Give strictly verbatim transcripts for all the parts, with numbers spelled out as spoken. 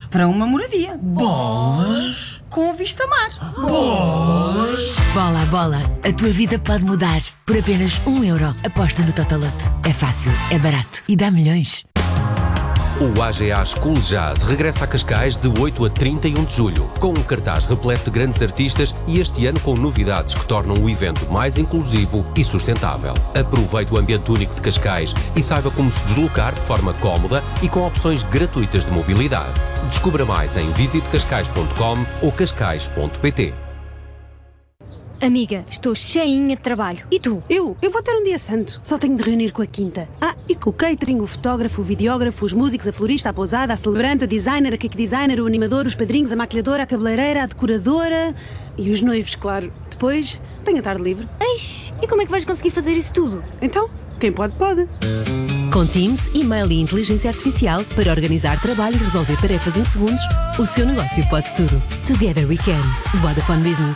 para uma moradia. Bolas! Com vista mar. Bolas! Bola a bola, a tua vida pode mudar. Por apenas um euro, aposta no Totoloto. É fácil, é barato e dá milhões. O A G A School Jazz regressa a Cascais de oito a trinta e um de julho, com um cartaz repleto de grandes artistas e este ano com novidades que tornam o evento mais inclusivo e sustentável. Aproveite o ambiente único de Cascais e saiba como se deslocar de forma cómoda e com opções gratuitas de mobilidade. Descubra mais em visite cascais ponto com ou cascais ponto pt. Amiga, estou cheinha de trabalho. E tu? Eu? Eu vou ter um dia santo. Só tenho de reunir com a quinta. Ah, e com o catering, o fotógrafo, o videógrafo, os músicos, a florista, a pousada, a celebrante, a designer, a cake designer, o animador, os padrinhos, a maquilhadora, a cabeleireira, a decoradora e os noivos, claro. Depois, tenho a tarde livre. Eish, e como é que vais conseguir fazer isso tudo? Então, quem pode, pode. Com Teams, e-mail e inteligência artificial para organizar trabalho e resolver tarefas em segundos, o seu negócio pode tudo. Together we can. Vodafone Business.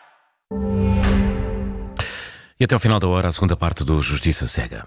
E até ao final da hora, a segunda parte do Justiça Cega.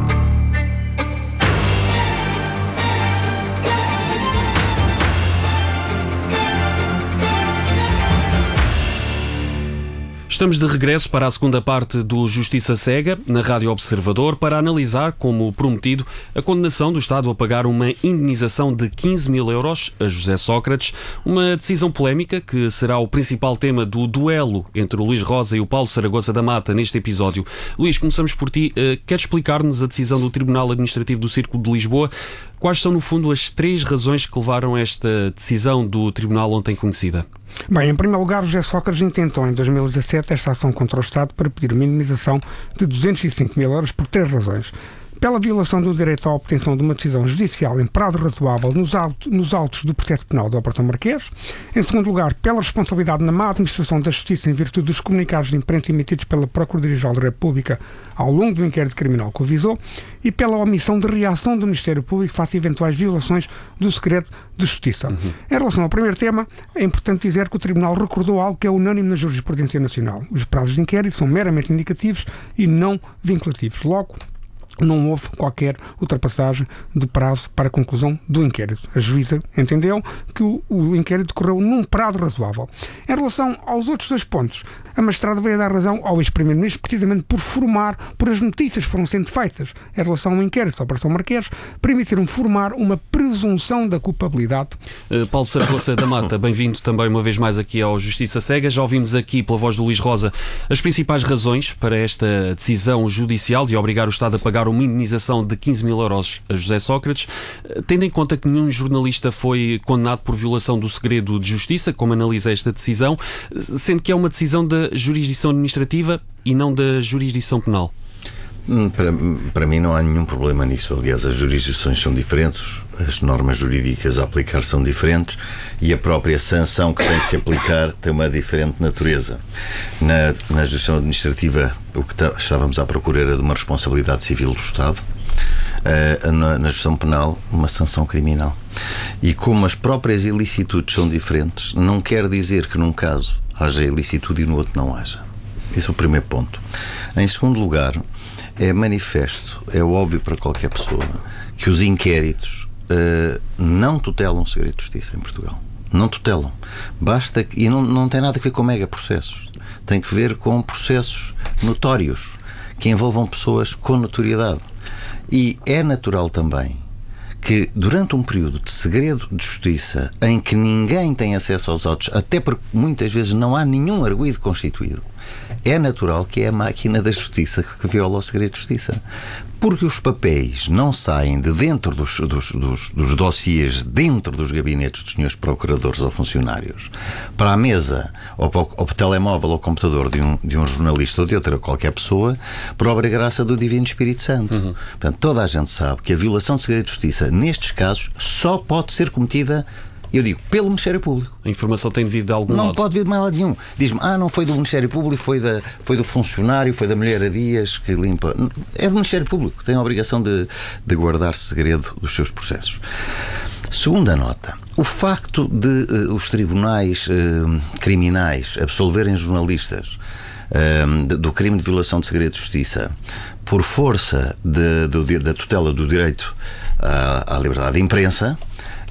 Estamos de regresso para a segunda parte do Justiça Cega, na Rádio Observador, para analisar, como prometido, a condenação do Estado a pagar uma indenização de quinze mil euros a José Sócrates, uma decisão polémica que será o principal tema do duelo entre o Luís Rosa e o Paulo Saragossa da Mata neste episódio. Luís, começamos por ti. Uh, queres explicar-nos a decisão do Tribunal Administrativo do Círculo de Lisboa? Quais são, no fundo, as três razões que levaram a esta decisão do Tribunal ontem conhecida? Bem, em primeiro lugar, José Sócrates intentou em dois mil e dezassete esta ação contra o Estado para pedir uma indenização de duzentos e cinco mil euros por três razões. Pela violação do direito à obtenção de uma decisão judicial em prazo razoável nos, auto, nos autos do processo penal da Operação Marquês. Em segundo lugar, pela responsabilidade na má administração da Justiça em virtude dos comunicados de imprensa emitidos pela Procuradoria-Geral da República ao longo do inquérito criminal que o visou. E pela omissão de reação do Ministério Público face a eventuais violações do segredo de justiça. Uhum. Em relação ao primeiro tema, é importante dizer que o Tribunal recordou algo que é unânime na jurisprudência nacional. Os prazos de inquérito são meramente indicativos e não vinculativos. Logo, não houve qualquer ultrapassagem de prazo para a conclusão do inquérito. A juíza entendeu que o, o inquérito decorreu num prazo razoável. Em relação aos outros dois pontos, a magistrada veio dar razão ao ex-primeiro-ministro precisamente por formar, por as notícias que foram sendo feitas em relação ao inquérito da Operação Marquês, permitiram formar uma presunção da culpabilidade. Uh, Paulo Saragossa da Mata, bem-vindo também uma vez mais aqui ao Justiça Cega. Já ouvimos aqui, pela voz do Luís Rosa, as principais razões para esta decisão judicial de obrigar o Estado a pagar uma indenização de quinze mil euros a José Sócrates, tendo em conta que nenhum jornalista foi condenado por violação do segredo de justiça, como analisa esta decisão, sendo que é uma decisão da jurisdição administrativa e não da jurisdição penal. Para, para mim não há nenhum problema nisso. Aliás, as jurisdições são diferentes, as normas jurídicas a aplicar são diferentes e a própria sanção que tem que se aplicar tem uma diferente natureza. Na, na jurisdição administrativa, o que tá, estávamos à procura era de uma responsabilidade civil do Estado. Uh, na, na jurisdição penal, uma sanção criminal. E como as próprias ilicitudes são diferentes, não quer dizer que num caso haja ilicitude e no outro não haja. Esse é o primeiro ponto. Em segundo lugar, é manifesto, é óbvio para qualquer pessoa, que os inquéritos uh, não tutelam o segredo de justiça em Portugal. Não tutelam. Basta que, e não, não tem nada a ver com megaprocessos. Tem que ver com processos notórios, que envolvam pessoas com notoriedade. E é natural também que durante um período de segredo de justiça em que ninguém tem acesso aos autos, até porque muitas vezes não há nenhum arguido constituído, é natural que é a máquina da justiça que viola o segredo de justiça. Porque os papéis não saem de dentro dos, dos, dos, dos dossiês, dentro dos gabinetes dos senhores procuradores ou funcionários, para a mesa, ou para o, ou para o telemóvel ou computador de um, de um jornalista ou de outra qualquer pessoa, por obra e graça do Divino Espírito Santo. Uhum. Portanto, toda a gente sabe que a violação de segredo de justiça, nestes casos, só pode ser cometida, eu digo, pelo Ministério Público. A informação tem de vir de algum não lado. Não pode vir de mais lado nenhum. Diz-me, ah, não foi do Ministério Público, foi, da, foi do funcionário, foi da mulher a Dias que limpa. É do Ministério Público, tem a obrigação de, de guardar segredo dos seus processos. Segunda nota, o facto de uh, os tribunais uh, criminais absolverem jornalistas uh, de, do crime de violação de segredo de justiça por força de, de, de, da tutela do direito à, à liberdade de imprensa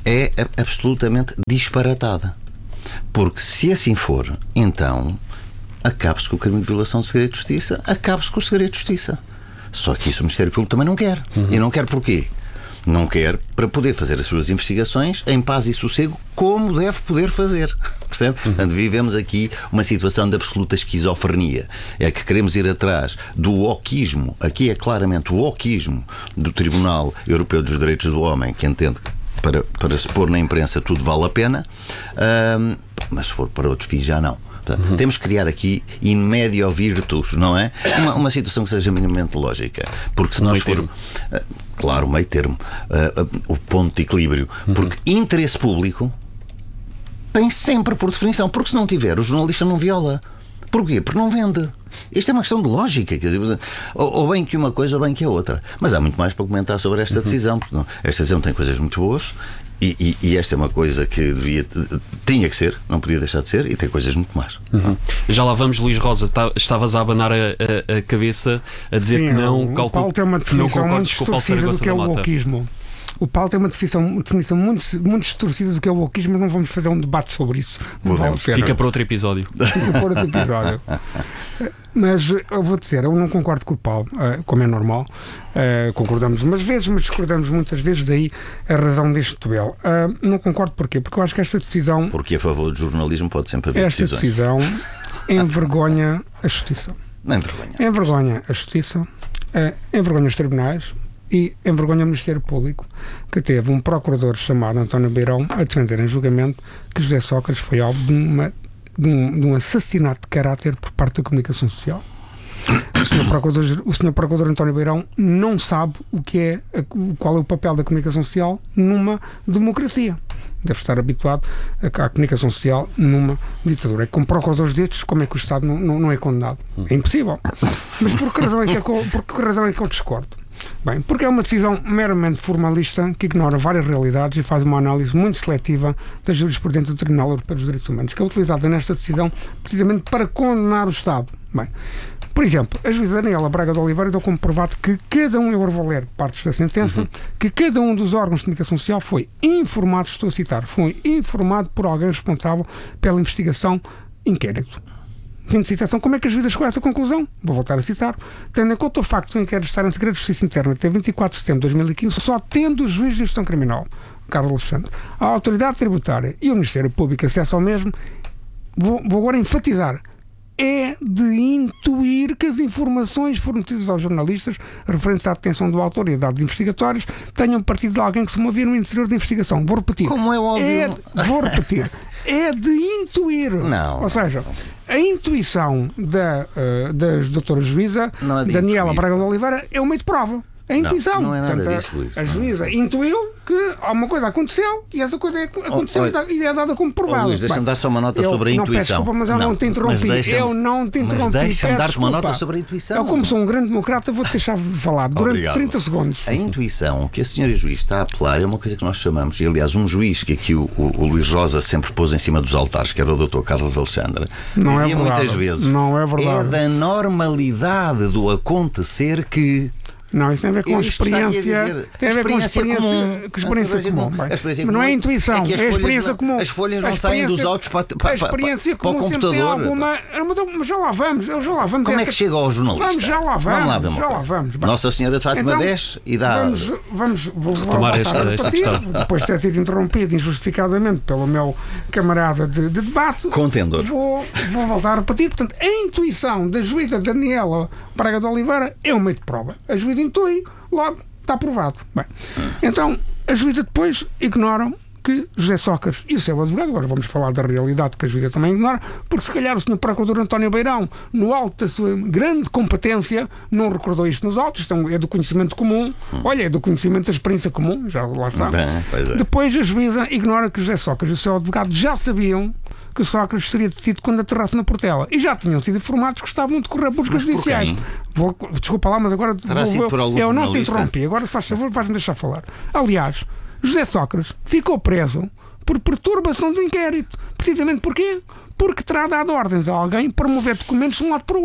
é absolutamente disparatada. Porque se assim for, então acabe-se com o crime de violação de segredo de justiça, acabe-se com o segredo de justiça. Só que isso o Ministério Público também não quer. Uhum. E não quer porquê? Não quer para poder fazer as suas investigações em paz e sossego, como deve poder fazer. Percebe? Uhum. Portanto, vivemos aqui uma situação de absoluta esquizofrenia. É que queremos ir atrás do oquismo, aqui é claramente o oquismo do Tribunal Europeu dos Direitos do Homem, que entende que para, para se pôr na imprensa tudo vale a pena, hum, mas se for para outros fins já não. Portanto, uhum. Temos que criar aqui in medio virtus, não é? Uma, uma situação que seja minimamente lógica. Porque se nós for... Claro, o meio termo. Uh, uh, o ponto de equilíbrio. Uhum. Porque interesse público tem sempre por definição. Porque se não tiver, o jornalista não viola. Porquê? Porque não vende. Isto é uma questão de lógica, quer dizer, ou, ou bem que uma coisa ou bem que a outra. Mas há muito mais para comentar sobre esta decisão, porque não, esta decisão tem coisas muito boas e, e, e esta é uma coisa que devia, tinha que ser, não podia deixar de ser, e tem coisas muito mais. Uhum. Já lá vamos, Luís Rosa, tá, estavas a abanar a, a, a cabeça a dizer Sim, que não, o calculo, Paulo tem uma que não definição muito concordes com o Paulo distorcida do Saraiva que é o Mota. wokeismo. O Paulo tem uma definição, uma definição muito, muito distorcida do que é o wokeismo, mas não vamos fazer um debate sobre isso. Não vale a pena. Fica para outro episódio. Fica para outro episódio. Mas eu vou dizer, eu não concordo com o Paulo, como é normal. Concordamos umas vezes, mas discordamos muitas vezes, daí a razão deste duelo. Não concordo porquê? Porque eu acho que esta decisão... Porque a favor do jornalismo pode sempre haver esta decisões. Esta decisão envergonha a justiça. Não envergonha. Envergonha a justiça, envergonha os tribunais e envergonha o Ministério Público, que teve um procurador chamado António Beirão a defender em julgamento que José Sócrates foi alvo de, uma, de, um, de um assassinato de caráter por parte da comunicação social. O senhor Procurador, o senhor Procurador António Beirão não sabe o que é, qual é o papel da comunicação social numa democracia. Deve estar habituado à comunicação social numa ditadura. Com procuradores destes, como é que o Estado não, não, não é condenado? É impossível. Mas por que razão é que eu, por que razão é que eu discordo? Bem, porque é uma decisão meramente formalista que ignora várias realidades e faz uma análise muito seletiva da jurisprudência do Tribunal Europeu dos Direitos Humanos, que é utilizada nesta decisão precisamente para condenar o Estado. Bem, por exemplo, a juíza Daniela Braga de Oliveira deu como provado que cada um, eu vou ler partes da sentença, uhum. que cada um dos órgãos de comunicação social foi informado, estou a citar, foi informado por alguém responsável pela investigação inquérito. Fim de citação. Como é que a juíza chegou a essa conclusão? Vou voltar a citar. Tendo em conta o facto de o inquérito estar em segredo de justiça interna até vinte e quatro de setembro de dois mil e quinze, só tendo o juiz de instrução criminal, Carlos Alexandre, a autoridade tributária e o Ministério Público acesso ao mesmo, vou, vou agora enfatizar, é de intuir que as informações fornecidas aos jornalistas referentes à detenção do autor e a dados investigatórios tenham partido de alguém que se movia no interior da investigação. Vou repetir. Como é óbvio. É de, vou repetir. É de intuir. Não. Ou seja, a intuição da, uh, das doutora juíza é Daniela intuir. Braga de Oliveira é um meio de prova. A intuição. Não, não é nada Portanto, disso, Luís. A, a juíza intuiu que alguma coisa aconteceu e essa coisa é, aconteceu oh, oh, e é dada como provável. Oh, Luís, deixa-me dar só uma nota eu, sobre a não, intuição. Peço desculpa, mas eu não, não te interrompi. Eu não te interrompi. Mas deixa-me dar-te uma desculpa. nota sobre a intuição. Eu, como sou um grande democrata, vou-te deixar falar durante Obrigado. trinta segundos. A intuição que a senhora juiz está a apelar é uma coisa que nós chamamos, e aliás, um juiz que aqui o, o, o Luís Rosa sempre pôs em cima dos altares, que era o doutor Carlos Alexandre, não dizia é muitas vezes: não é verdade. É da normalidade do acontecer que. Não, isso tem a ver com a experiência. Dizer, tem a ver com a experiência comum. Com a experiência comum. comum. A experiência Mas não é intuição, é, que é a experiência não, comum. As folhas não saem dos autos para, para, a experiência para, para, para o computador. Alguma... Mas já lá vamos, já lá vamos. Como é que chega ao jornalista? Vamos, já lá vamos. Vamos lá, vamos já lá vamos. Nossa Senhora de Fátima então, desce e dá. Vamos, vamos vou tomar esta, esta questão. Depois de ter sido interrompido injustificadamente pelo meu camarada de, de debate, contendor. Vou, vou voltar a repetir. Portanto, a intuição da juíza Daniela Braga de Oliveira é um meio de prova. A juíza intui, logo está aprovado. Bem, então a juíza depois ignoram que José Sócrates e o seu advogado, agora vamos falar da realidade que a juíza também ignora, porque se calhar o senhor Procurador António Beirão, no alto da sua grande competência, não recordou isto nos autos, isto é do conhecimento comum, olha, é do conhecimento da experiência comum, já lá está. Bem, pois é. Depois a juíza ignora que José Sócrates e o seu advogado já sabiam que Sócrates seria detido quando aterrasse na Portela e já tinham sido informados que estavam a decorrer buscas judiciais. Vou, desculpa lá, mas agora vou, vou, eu não te interrompi, agora se faz favor vais-me deixar falar. Aliás, José Sócrates ficou preso por perturbação do inquérito. Precisamente porquê? Porque terá dado ordens a alguém para mover documentos de um lado para o outro.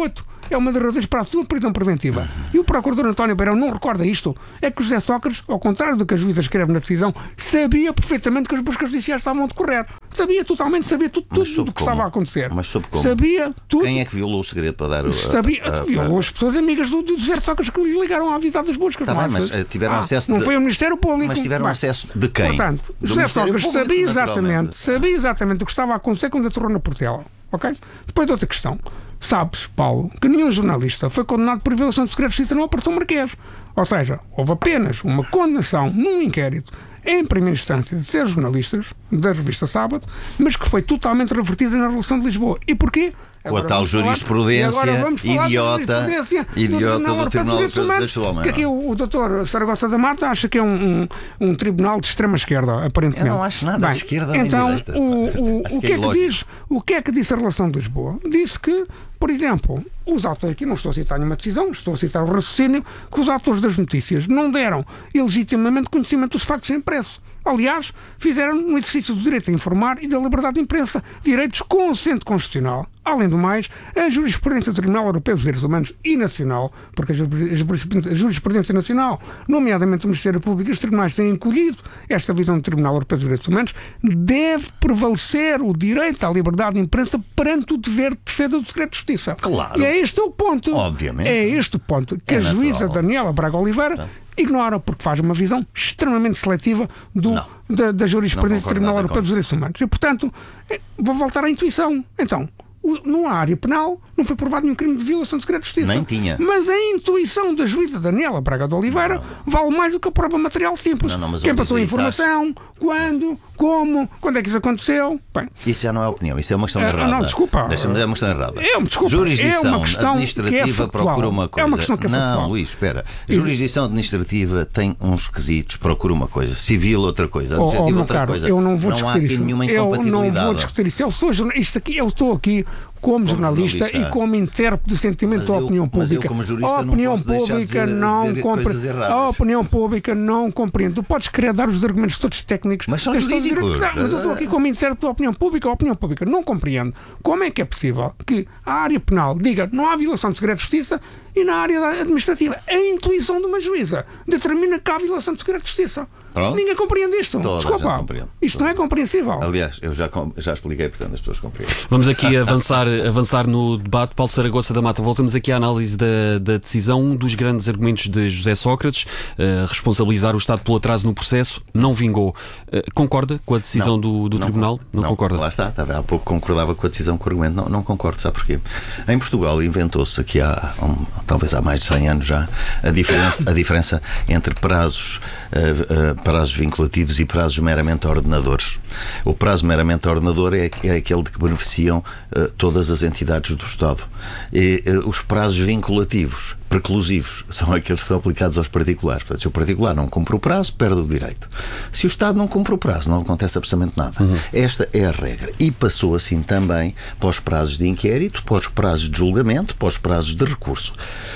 é uma das razões para a sua prisão preventiva. E o procurador António Beirão não recorda isto. É que o José Sócrates, ao contrário do que a juíza escreve na decisão, sabia perfeitamente que as buscas judiciais estavam a decorrer. Sabia totalmente, sabia tudo, tudo do que como? estava a acontecer. Mas soube como? Sabia tudo. Quem é que violou o segredo para dar o... Sabia, a, a, violou a... as pessoas amigas do, do José Sócrates que lhe ligaram a avisar das buscas. Tá não bem, é? mas uh, tiveram ah, acesso... Não de... foi o Ministério Público. Mas tiveram bem, acesso de quem? Portanto, do José Ministério Sócrates Público, sabia exatamente, naturalmente. sabia exatamente o que estava a acontecer quando aterrou na Portela. Ok? Depois outra questão. Sabes, Paulo, que nenhum jornalista foi condenado por violação de segredo de justiça no Operação Marquês. Ou seja, houve apenas uma condenação num inquérito em primeira instância de ser jornalistas da revista Sábado, mas que foi totalmente revertida na Relação de Lisboa. E porquê? Com a tal jurisprudência idiota, idiota do Tribunal de Direitos Humanos. Que aqui o, o doutor Saragossa da Mata acha que é um, um, um tribunal de extrema esquerda, aparentemente. Eu não acho nada Bem, de esquerda então, nem direita. O, o, Acho o, que que é é que diz, o que é que disse a Relação de Lisboa? Disse que, por exemplo, os autores, aqui não estou a citar nenhuma decisão, estou a citar o raciocínio, que os autores das notícias não deram ilegitimamente conhecimento dos factos impressos. Aliás, fizeram no exercício do direito a informar e da liberdade de imprensa, direitos com assento constitucional. Além do mais, a jurisprudência do Tribunal Europeu dos Direitos Humanos e nacional, porque a jurisprudência, a jurisprudência nacional, nomeadamente o Ministério Público e os tribunais têm encolhido esta visão do Tribunal Europeu dos Direitos Humanos, deve prevalecer o direito à liberdade de imprensa perante o dever de defesa do segredo de justiça. Claro. E é este o ponto. Obviamente. É este o ponto que É a juíza natural. Daniela Braga Oliveira Não. ignora, porque faz uma visão extremamente seletiva do, da, da jurisprudência do Tribunal nada Europeu com dos Direitos Humanos. E, portanto, é, vou voltar à intuição. Então, o, numa área penal não foi provado nenhum crime de violação de segredo de justiça. Nem tinha. Mas a intuição da juíza Daniela Braga de Oliveira Não. vale mais do que a prova material simples. Não, não, mas Quem onde passou a isso aí informação, quando, como, quando é que isso aconteceu. Bem, Isso já não é opinião, isso é uma questão Ah, errada. não, desculpa. Deixa-me dizer, é uma questão errada. É uma- desculpa, Jurisdição é uma questão que é administrativa factual. procura uma coisa. É uma questão que é não, factual. Luís, espera. Jurisdição administrativa tem uns quesitos, procura uma coisa. Civil, outra coisa. Oh, oh, Administrativa, meu outra caro, coisa. eu não vou há discutir aqui isso. nenhuma Eu não incompatibilidade. vou discutir isso. Eu, sou, jorna- isto aqui, eu estou aqui como, jornalista, jornalista. e como intérprete do sentimento Mas da eu- opinião mas eu, pública. como jurista, a não opinião posso deixar de pública dizer- não dizer compre- coisas erradas. A opinião pública não compreende. Tu podes querer dar os argumentos todos técnicos, Mas são tens todo o direito jurídicos. de dar, mas eu estou aqui como intérprete da opinião pública. A opinião pública não compreende como é que é possível que a área penal diga não há violação de segredo de justiça e na área da administrativa a intuição de uma juíza determina que há violação de segredo de justiça. Pronto. Ninguém compreende isto. Toda a Desculpa. gente compreende. Isto não é compreensível. Aliás, eu já, com- já expliquei, portanto, as pessoas compreendem. Vamos aqui avançar, avançar no debate. Paulo Saragossa da Mata, voltamos aqui à análise da, da decisão. Um dos grandes argumentos de José Sócrates, uh, responsabilizar o Estado pelo atraso no processo, não vingou. Uh, concorda com a decisão Não, do, do não Tribunal? con- Não, concorda? Lá está, estava há pouco concordava com a decisão, com o argumento. Não, não concordo, sabe porquê? Em Portugal inventou-se aqui há, um, talvez há mais de cem anos já, a diferença, a diferença entre prazos, uh, uh, prazos vinculativos e prazos meramente ordenadores. O prazo meramente ordenador é, é aquele de que beneficiam uh, todas as entidades do Estado. E uh, os prazos vinculativos, preclusivos, são aqueles que são aplicados aos particulares. Portanto, se o particular não cumpre o prazo, perde o direito. Se o Estado não cumpre o prazo, não acontece absolutamente nada. Uhum. Esta é a regra. E passou assim também para os prazos de inquérito, para os prazos de julgamento, para os prazos de recurso.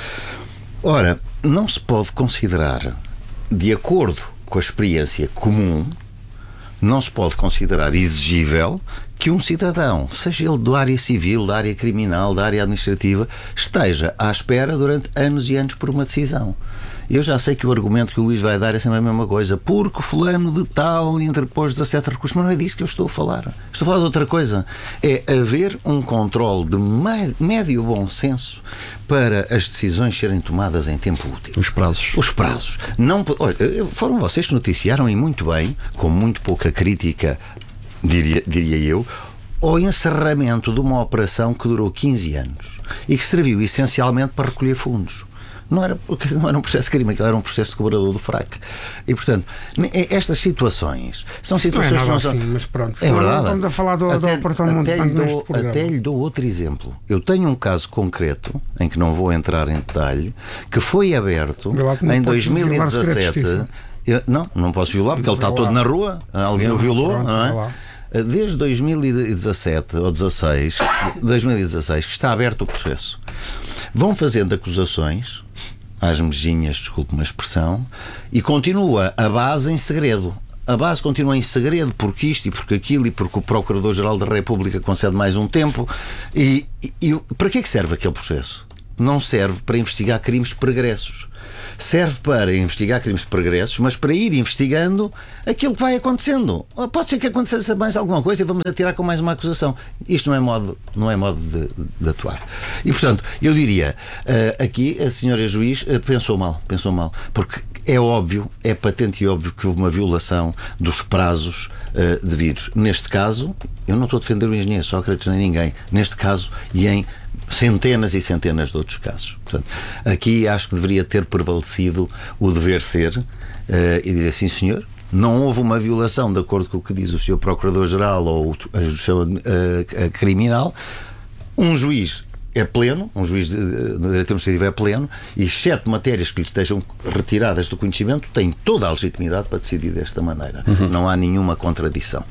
Ora, não se pode considerar, de acordo com a experiência comum, não se pode considerar exigível que um cidadão, seja ele da área civil, da área criminal, da área administrativa, esteja à espera durante anos e anos por uma decisão. Eu já sei que o argumento que o Luís vai dar é sempre a mesma coisa, porque fulano de tal interpôs dezassete recursos, mas não é disso que eu estou a falar. Estou a falar de outra coisa. É haver um controle de médio bom senso para as decisões serem tomadas em tempo útil. Os prazos. Os prazos. Não, olha, foram vocês que noticiaram, e muito bem, com muito pouca crítica, diria, diria eu, ao encerramento de uma operação que durou quinze anos e que serviu essencialmente para recolher fundos. Não era, não era um processo de crime, aquilo era um processo de cobrador do fraco. E, portanto, estas situações são situações não é nada que não são... assim, mas pronto. É verdade. Estamos a falar do, até, da Operação até, Monte lhe dou, até lhe dou outro exemplo. Eu tenho um caso concreto, em que não vou entrar em detalhe, que foi aberto em dois mil e dezassete. Eu, não, não posso violar, porque ele está todo na rua. Alguém o violou, pronto, não é? Desde dois mil e dezassete ou dezasseis, dois mil e dezasseis, que está aberto o processo. Vão fazendo acusações às mejinhas, desculpe-me a expressão, e continua a base em segredo. A base continua em segredo porque isto e porque aquilo e porque o Procurador-Geral da República concede mais um tempo. E, e, e para que é que serve aquele processo? não serve para investigar crimes pregressos. Serve para investigar crimes pregressos, mas para ir investigando aquilo que vai acontecendo. Pode ser que aconteça mais alguma coisa e vamos atirar com mais uma acusação. Isto não é modo, não é modo de, de atuar. E, portanto, eu diria, uh, aqui a senhora juiz uh, pensou mal, pensou mal, porque é óbvio, é patente e óbvio que houve uma violação dos prazos uh, devidos. Neste caso, eu não estou a defender o engenheiro Sócrates nem ninguém, neste caso e em centenas e centenas de outros casos. Portanto, aqui acho que deveria ter prevalecido o dever ser uh, e dizer assim, senhor, não houve uma violação de acordo com o que diz o senhor Procurador-Geral ou a Justiça uh, Criminal. Um juiz é pleno, um juiz de, de, de direito administrativo é pleno, e exceto matérias que lhe estejam retiradas do conhecimento, tem toda a legitimidade para decidir desta maneira. Uhum. Não há nenhuma contradição.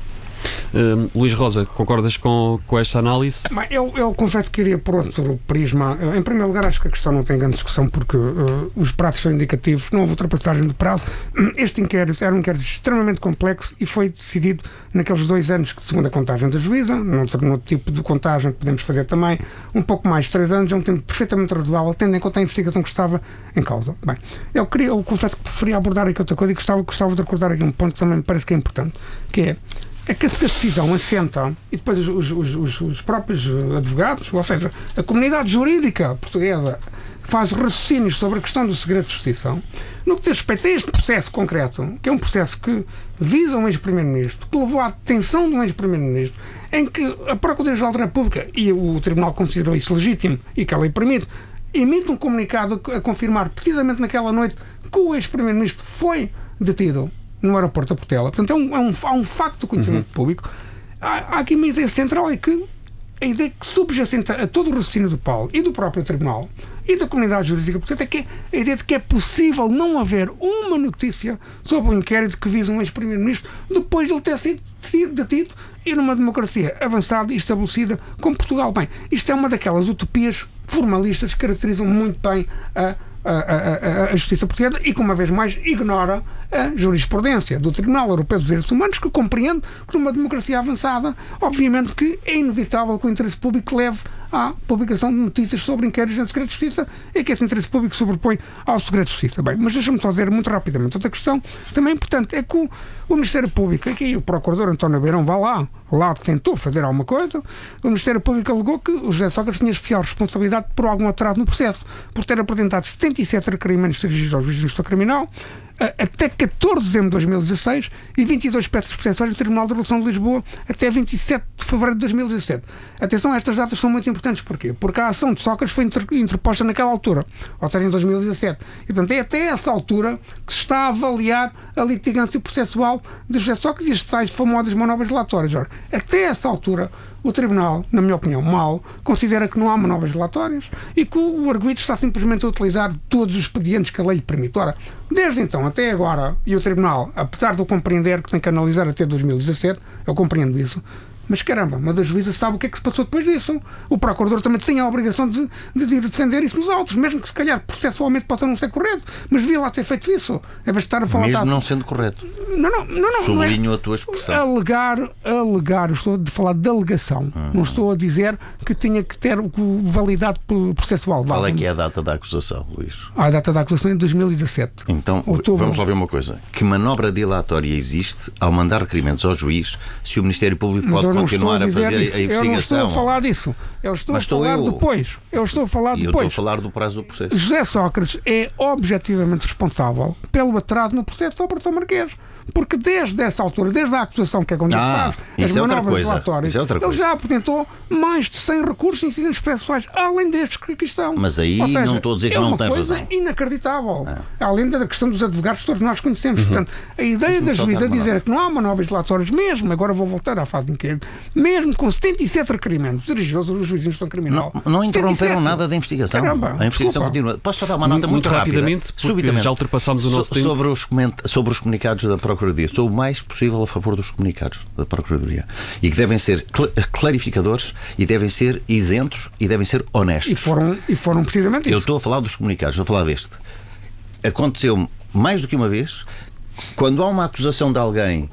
Uh, Luís Rosa, concordas com, com esta análise? Eu, eu confesso que iria por outro prisma. Em primeiro lugar, acho que a questão não tem grande discussão porque uh, os prazos são indicativos, não houve ultrapassagem de prazo. Este inquérito era um inquérito extremamente complexo e foi decidido naqueles dois anos que, segundo a contagem da juíza, num tipo de contagem que podemos fazer também, um pouco mais de três anos, é um tempo perfeitamente razoável, tendo em conta a investigação que estava em causa. Bem, eu, queria, eu confesso que preferia abordar aqui outra coisa e gostava, gostava de recordar aqui um ponto que também me parece que é importante, que é é que essa decisão assenta e depois os, os, os, os próprios advogados, ou seja, a comunidade jurídica portuguesa faz raciocínios sobre a questão do segredo de justiça no que diz respeito a este processo concreto, que é um processo que visa um ex-primeiro-ministro, que levou à detenção de um ex-primeiro-ministro, em que a Procuradoria-Geral da República e o Tribunal considerou isso legítimo e que a lei permite, emite um comunicado a confirmar precisamente naquela noite que o ex-primeiro-ministro foi detido no aeroporto da Portela. Portanto, é um, é um, há um facto do conhecimento uhum. público. Há, há aqui uma ideia central, é que a ideia que subjacente a todo o raciocínio do Paulo e do próprio Tribunal e da comunidade jurídica, portanto, é que é a ideia de que é possível não haver uma notícia sobre o inquérito que visa um ex-primeiro-ministro depois de ele ter sido detido e numa democracia avançada e estabelecida como Portugal. Bem, isto é uma daquelas utopias formalistas que caracterizam muito bem a A, a, a justiça portuguesa e que, uma vez mais, ignora a jurisprudência do Tribunal Europeu dos Direitos Humanos, que compreende que numa democracia avançada, obviamente que é inevitável que o interesse público leve à publicação de notícias sobre inquéritos em segredo de justiça e que esse interesse público sobrepõe ao segredo de justiça. Bem, mas deixa-me só dizer muito rapidamente outra questão também importante, é que o, o Ministério Público, aqui o Procurador António Beirão vai lá, lá tentou fazer alguma coisa, o Ministério Público alegou que o José Sócrates tinha especial responsabilidade por algum atraso no processo, por ter apresentado setenta e sete requerimentos dirigidos ao juiz de instrução criminal até catorze de dezembro de dois mil e dezasseis e vinte e dois peças processuais no Tribunal de Relação de Lisboa até vinte e sete de fevereiro de dois mil e dezassete. Atenção, estas datas são muito importantes. Porquê? Porque a ação de Sócrates foi interposta naquela altura, ou seja, em dois mil e dezassete. E, portanto, é até essa altura que se está a avaliar a litigância processual de José Sócrates e as tais famosas manobras dilatórias. Ora, até essa altura, o Tribunal, na minha opinião, mal, considera que não há manobras dilatórias e que o arguido está simplesmente a utilizar todos os expedientes que a lei lhe permite. Ora, desde então até agora, e o Tribunal, apesar de eu compreender que tem que analisar até dois mil e dezassete, eu compreendo isso, mas caramba, mas a juíza sabe o que é que se passou depois disso. O Procurador também tem a obrigação de, de ir defender isso nos autos, mesmo que se calhar processualmente possa não ser correto, mas devia lá ter feito isso. É de estar a falar mesmo taça. Não sendo correto. Não, não, não, não. Sublinho não é. a tua expressão. Alegar, alegar, eu estou a falar de alegação. Uhum. Não estou a dizer que tinha que ter validade processual. Qual é que é a data da acusação, Luís? A data da acusação é em dois mil e dezassete. Então, outubro. Vamos lá ver uma coisa. Que manobra dilatória existe ao mandar requerimentos ao juiz se o Ministério Público pode continuar a, a fazer isso. a investigação? Eu não estou a falar disso. Eu estou Mas a falar eu. depois. Eu estou a falar e depois. Eu estou a falar do prazo do processo. José Sócrates é objetivamente responsável pelo atraso no processo de Operação Marquês. Porque desde essa altura, desde a acusação que é quando ah, ele faz as é manobras dilatórias, é ele já apresentou mais de cem recursos e incidentes processuais, além destes que aqui estão. Mas aí Ou seja, não estou a dizer que é não tem razão. É uma coisa inacreditável. Ah. Além da questão dos advogados que todos nós conhecemos. Uhum. Portanto, a ideia da juíza dizer que não há manobras dilatórias, mesmo, agora vou voltar à fase de inquérito, mesmo com setenta e sete requerimentos dirigidos aos juízes de instrução criminal. Não, não interromperam nada da investigação. Caramba, a investigação desculpa. continua. Posso só dar uma nota muito, muito rápida? rapidamente, porque subitamente. Já ultrapassámos o nosso so, tempo. Sobre os, sobre os comunicados da Procuradoria. Sou o mais possível a favor dos comunicados da Procuradoria e que devem ser cl- clarificadores e devem ser isentos e devem ser honestos. E foram, e foram precisamente isso. Eu estou a falar dos comunicados, estou a falar deste. Aconteceu mais do que uma vez, quando há uma acusação de alguém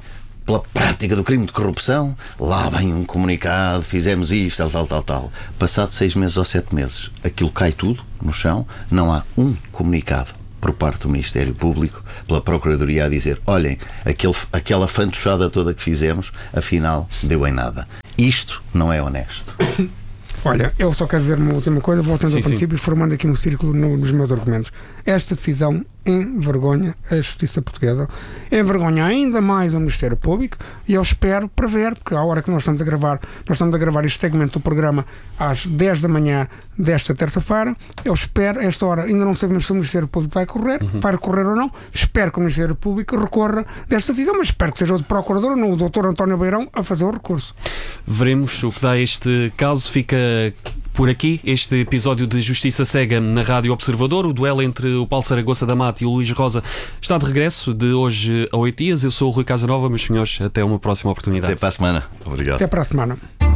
pela prática do crime de corrupção, lá vem um comunicado, fizemos isto, tal, tal, tal, tal. Passado seis meses ou sete meses, aquilo cai tudo no chão, não há um comunicado por parte do Ministério Público, pela Procuradoria, a dizer, olhem, aquele, aquela fantochada toda que fizemos, afinal, deu em nada. Isto não é honesto. Olha, eu só quero dizer uma última coisa, voltando sim, ao princípio e formando aqui um círculo no, nos meus argumentos. Esta decisão envergonha a justiça portuguesa, envergonha ainda mais o Ministério Público, e eu espero prever, porque à hora que nós estamos a gravar, nós estamos a gravar este segmento do programa às dez da manhã desta terça-feira, eu espero, a esta hora, ainda não sabemos se o Ministério Público vai correr, uhum. vai recorrer ou não, espero que o Ministério Público recorra desta decisão, mas espero que seja o Procurador ou não o doutor António Beirão a fazer o recurso. Veremos o que dá este caso. Fica por aqui este episódio de Justiça Cega na Rádio Observador. O duelo entre o Paulo Saragossa da Mata e o Luís Rosa está de regresso de hoje a oito dias. Eu sou o Rui Casanova, meus senhores, até uma próxima oportunidade. Até para a semana. Obrigado. Até para a semana.